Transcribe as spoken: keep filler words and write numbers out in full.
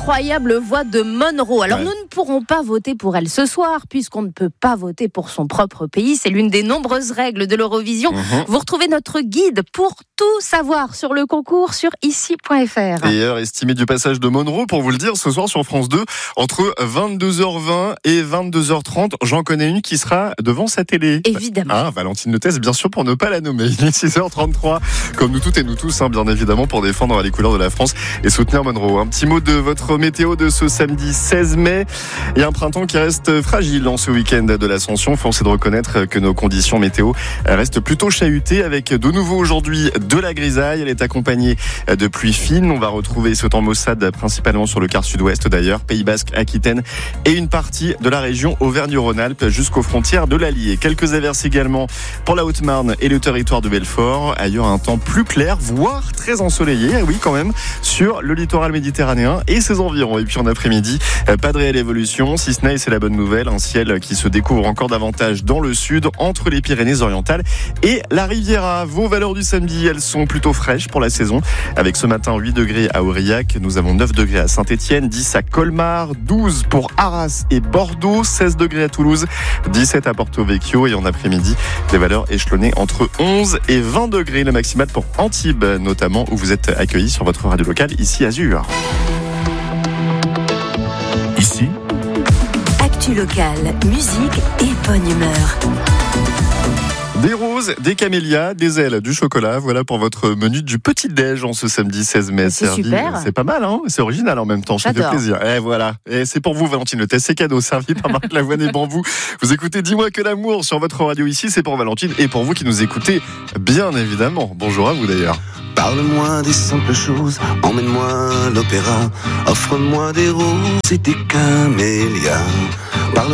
l'incroyable voix de Monroe. Alors ouais. nous ne pourrons pas voter pour elle ce soir, puisqu'on ne peut pas voter pour son propre pays. C'est l'une des nombreuses règles de l'Eurovision. Mmh. Vous retrouvez notre guide pour tout savoir sur le concours sur ici point f r. Et heure estimée du passage de Monroe, pour vous le dire, ce soir sur France deux, entre vingt-deux heures vingt et vingt-deux heures trente. J'en connais une qui sera devant sa télé. Évidemment. Ah, Valentine Lettès, bien sûr, pour ne pas la nommer. Il est six heures trente-trois, comme nous toutes et nous tous, hein, bien évidemment, pour défendre les couleurs de la France et soutenir Monroe. Un petit mot de votre météo de ce samedi seize mai. Il y a un printemps qui reste fragile en ce week-end de l'Ascension. Force est de reconnaître que nos conditions météo restent plutôt chahutées, avec de nouveau aujourd'hui de la grisaille. Elle est accompagnée de pluie fine. On va retrouver ce temps maussade principalement sur le quart sud-ouest d'ailleurs, Pays Basque, Aquitaine et une partie de la région Auvergne-Rhône-Alpes jusqu'aux frontières de l'Allier. Quelques averses également pour la Haute-Marne et le territoire de Belfort. Ailleurs, un temps plus clair, voire très ensoleillé, oui quand même, sur le littoral méditerranéen et ses environs. Et puis en après-midi, pas de réelle évolution, si ce n'est, c'est la bonne nouvelle, un ciel qui se découvre encore davantage dans le sud, entre les Pyrénées-Orientales et la Riviera. Vos valeurs du samedi, elles sont plutôt fraîches pour la saison, avec ce matin huit degrés à Aurillac, nous avons neuf degrés à Saint-Étienne, dix à Colmar, douze pour Arras et Bordeaux, seize degrés à Toulouse, dix-sept à Porto Vecchio, et en après-midi, des valeurs échelonnées entre onze et vingt degrés, le maximal pour Antibes notamment, où vous êtes accueillis sur votre radio locale, ici Azur. Ici, actu locale, musique et bonne humeur. Des roses, des camélias, des ailes, du chocolat. Voilà pour votre menu du petit-déj en ce samedi seize mai. C'est servi. super. C'est pas mal, hein. C'est original en même temps. Ça fait plaisir. Et voilà. Et c'est pour vous, Valentine Lettès. C'est cadeau, servi par Marc Lavoine et Bambou. Vous écoutez Dis-moi que l'amour sur votre radio ici. C'est pour Valentine et pour vous qui nous écoutez, bien évidemment. Bonjour à vous d'ailleurs. Parle-moi des simples choses, emmène-moi à l'opéra, offre-moi des roses et des camélias. Parle